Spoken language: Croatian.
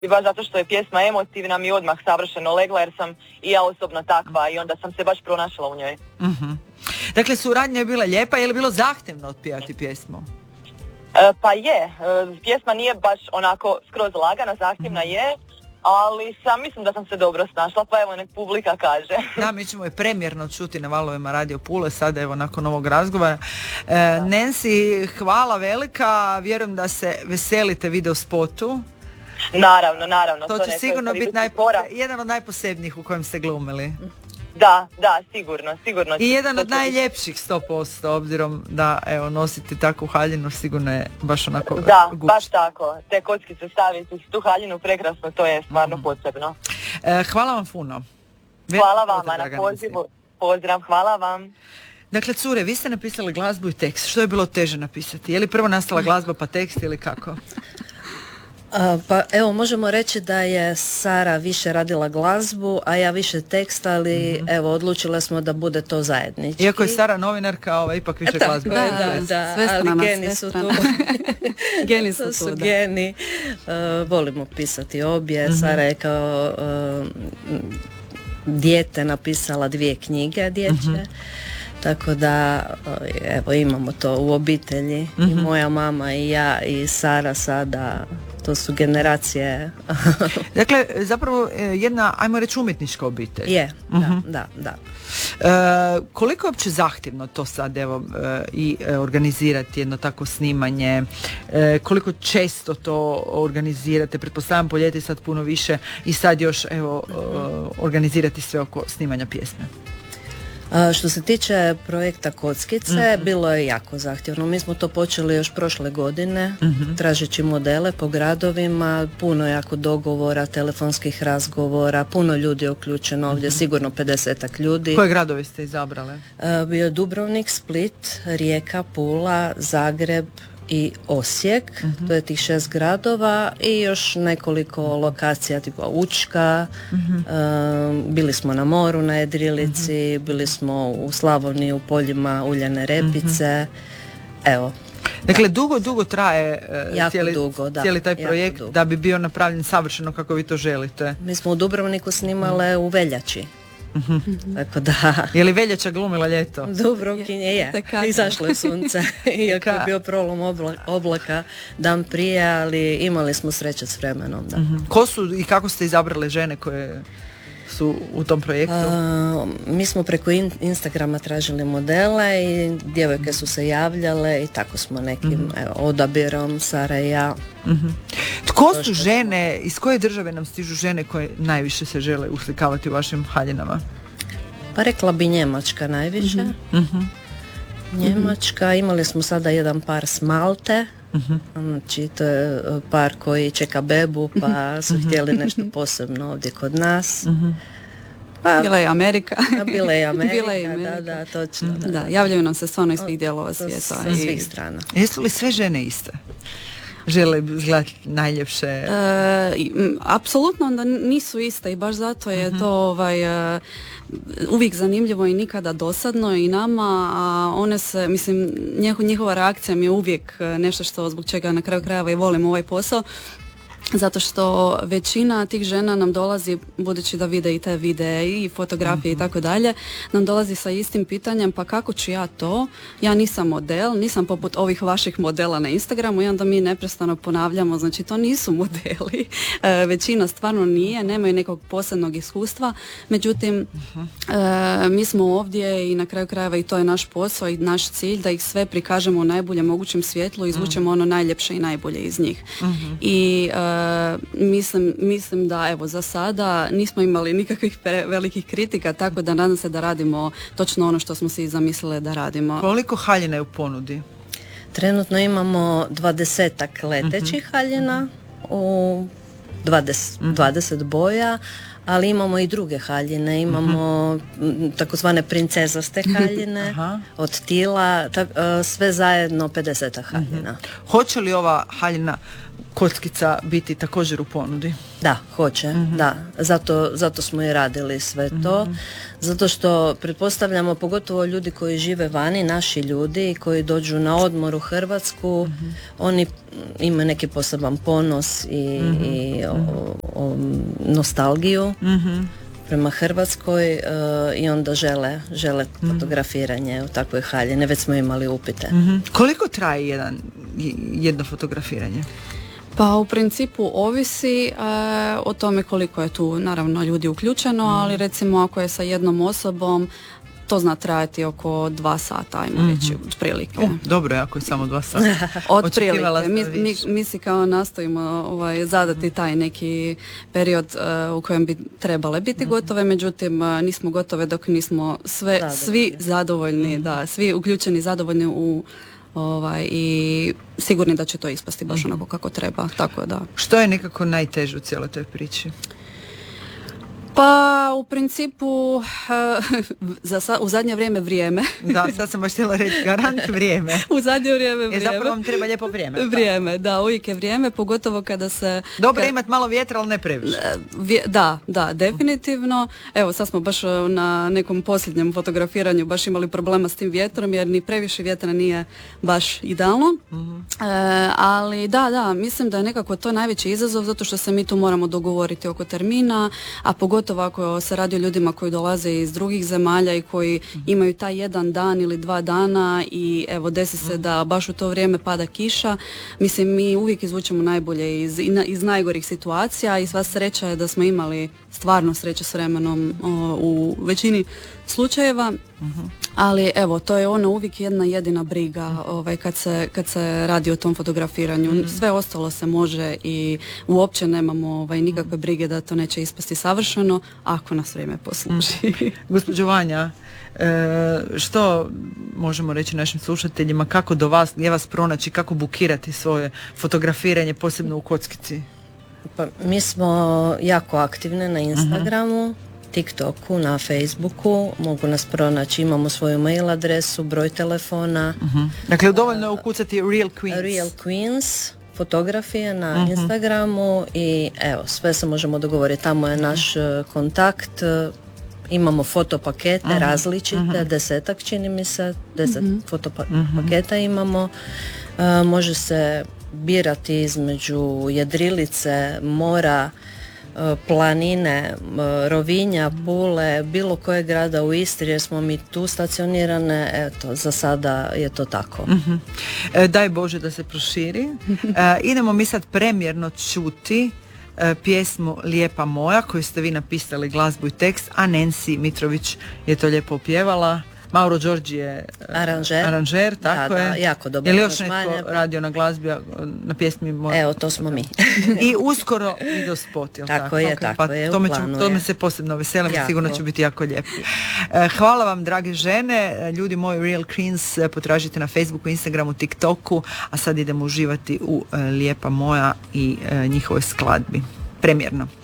i baš zato što je pjesma emotivna mi odmah savršeno legla jer sam i ja osobno takva i onda sam se baš pronašla u njoj. Dakle, suradnja je bila lijepa, je li bilo zahtjevno otpijati pjesmu? Pa je, pjesma nije baš onako skroz lagana, zahtjevna je, ali mislim da sam se dobro snašla, pa evo nek publika kaže. Da, mi ćemo je premjerno čuti na valovima Radio Pule, sada evo nakon ovog razgovora. Nancy, hvala velika, vjerujem da se veselite video spotu. Naravno. To će sigurno biti jedan od najposebnijih u kojem ste glumili. Da, sigurno. I jedan od najljepših 100%, obzirom da evo nositi takvu haljinu sigurno je baš onako gušt. Baš tako. Te kockice staviti tu haljinu prekrasno, to je stvarno posebno. Hvala vam puno. Hvala vama na pozivu. Pozdrav, hvala vam. Dakle, cure, vi ste napisali glazbu i tekst. Što je bilo teže napisati? Je li prvo nastala glazba pa tekst ili kako? Pa evo, možemo reći da je Sara više radila glazbu, a ja više tekst, ali evo, odlučile smo da bude to zajednički. Iako je Sara novinarka, ipak više glazba. Da, ali geni su tu. Geni su tu, geni. Volimo pisati obje. Sara je kao dijete napisala 2 knjige dječje. Tako da, evo, imamo to u obitelji. I moja mama i ja i Sara sada, to su generacije. Dakle, zapravo jedna, ajmo reći, umjetnička obitelj. Je, da. Koliko je uopće zahtjevno to sad, evo, i organizirati jedno takvo snimanje? Koliko često to organizirate? Pretpostavljam po ljeti sad puno više i sad još, evo, organizirati sve oko snimanja pjesme. Što se tiče projekta Kockice, bilo je jako zahtjevno. Mi smo to počeli još prošle godine, tražeći modele po gradovima, puno jako dogovora, telefonskih razgovora, puno ljudi je uključeno ovdje, sigurno 50-ak ljudi. Koje gradovi ste izabrali? Bio je Dubrovnik, Split, Rijeka, Pula, Zagreb i Osijek, to je tih 6 gradova i još nekoliko lokacija tipa Učka, bili smo na moru na Jedrilici, bili smo u Slavoniji u poljima uljane repice, evo. Dakle, dugo traje cijeli taj projekt dugo. Da bi bio napravljen savršeno kako vi to želite. Mi smo u Dubrovniku snimale u veljači. Tako da... Je li veljača glumila ljeto? Dubrovkinje je. Izašlo je sunce. Iako je bio prolom oblaka dan prije, ali imali smo sreće s vremenom. Da. Ko su i kako ste izabrali žene koje su u tom projektu? Mi smo preko Instagrama tražili modele i djevojke su se javljale i tako smo nekim odabirom, Sara i ja. Tko su žene, iz koje države nam stižu žene koje najviše se žele uslikavati u vašim haljinama? Pa rekla bi Njemačka najviše. Njemačka, imali smo sada jedan par s Malte. Znači, to je par koji čeka bebu, pa su htjeli nešto posebno ovdje kod nas. Bila je Amerika. Bila je Amerika, da, točno. Da, javljaju nam se stvarno iz svih dijelova svijeta. Sa svih strana. Jesu li sve žene iste? Žele izgledati najljepše? Apsolutno onda nisu iste i baš zato je to uvijek zanimljivo i nikada dosadno i nama, a one se, mislim, njihova reakcija mi je uvijek nešto što zbog čega na kraju krajeva i volim ovaj posao. Zato što većina tih žena nam dolazi, budući da vide i te videe i fotografije i tako dalje, nam dolazi sa istim pitanjem, pa kako ću ja to? Ja nisam model, nisam poput ovih vaših modela na Instagramu i onda mi neprestano ponavljamo, znači to nisu modeli. Većina stvarno nije, nemaju nekog posebnog iskustva, međutim mi smo ovdje i na kraju krajeva i to je naš posao i naš cilj da ih sve prikažemo u najboljem mogućem svjetlu i izvučemo ono najljepše i najbolje iz njih. I mislim da evo za sada nismo imali nikakvih velikih kritika, tako da nadam se da radimo točno ono što smo si zamislili da radimo. Koliko haljina je u ponudi? Trenutno imamo 20-ak letećih haljina u 20 boja, ali imamo i druge haljine, imamo takozvane princezaste haljine, od tila, sve zajedno 50 haljina. Hoće li ova haljina kockica biti također u ponudi? Da, hoće, da. Zato smo i radili sve to. Zato što pretpostavljamo, pogotovo ljudi koji žive vani, naši ljudi koji dođu na odmor u Hrvatsku, oni imaju neki poseban ponos i nostalgiju prema Hrvatskoj i onda žele fotografiranje u takvoj haljini. Već smo imali upite. Koliko traje jedno fotografiranje? Pa u principu ovisi o tome koliko je tu naravno ljudi uključeno, ali recimo ako je sa jednom osobom to zna trajati oko 2 sata, ajmo reći, otprilike. Dobro je ako je samo 2 sata. Otprilike. Mi si kao nastojimo zadati taj neki period u kojem bi trebale biti gotove, međutim nismo gotove dok nismo svi zadovoljni, svi uključeni zadovoljni u i sigurni da će to ispasti baš onako kako treba, tako da. Što je nekako najteže u cijeloj toj priči? Pa u principu u zadnje vrijeme. Da, sad sam baš htjela reći garant vrijeme. U zadnje vrijeme. Zapravo vam treba lijepo vrijeme. Vrijeme, da, uvijek je vrijeme, pogotovo kada se... Dobro imati malo vjetra, ali ne previše. Da, definitivno. Evo, sad smo baš na nekom posljednjem fotografiranju baš imali problema s tim vjetrom, jer ni previše vjetra nije baš idealno. Ali da, mislim da je nekako to najveći izazov, zato što se mi tu moramo dogovoriti oko termina, a pogotovo ako se radi o ljudima koji dolaze iz drugih zemalja i koji imaju taj 1 dan ili 2 dana i evo desi se da baš u to vrijeme pada kiša. Mislim, mi uvijek izvučemo najbolje iz najgorih situacija i sva sreća je da smo imali stvarno sreće s vremenom u većini slučajeva. Ali evo, to je uvijek jedna jedina briga kad se radi o tom fotografiranju. Sve ostalo se može i uopće nemamo nikakve brige da to neće ispasti savršeno ako nas vrijeme posluži. Gospođo Vanja, što možemo reći našim slušateljima, kako do vas, gdje vas pronaći, kako bukirati svoje fotografiranje, posebno u kockici? Pa, mi smo jako aktivne na Instagramu, TikToku, na Facebooku, mogu nas pronaći, imamo svoju mail adresu, broj telefona. Dakle, dovoljno je ukucati Real Queens. Real Queens, fotografije na Instagramu i evo, sve se možemo dogovoriti. Tamo je naš kontakt, imamo fotopakete različite, 10 čini mi se, 10 fotopaketa imamo. Može se birati između jedrilice, mora, planine, Rovinja, Pule, bilo kojeg grada u Istri, jer smo mi tu stacionirane, eto, za sada je to tako. Daj Bože da se proširi. Idemo mi sad premjerno čuti pjesmu Lijepa moja, koju ste vi napisali glazbu i tekst, a Nancy Mitrović je to lijepo opjevala. Mauro Đorđi je aranžer, tako je. Da, jako dobro. Je li još netko radio na glazbi, na pjesmi moja? Evo, to smo mi. I uskoro video spot, jel tako? Tako je, tako je, u planu je. Tome se posebno veselim, sigurno će biti jako lijepo. Hvala vam, drage žene. Ljudi moji, Real Queens potražite na Facebooku, Instagramu, TikToku, a sad idemo uživati u Lijepa moja i njihovoj skladbi. Premjerno.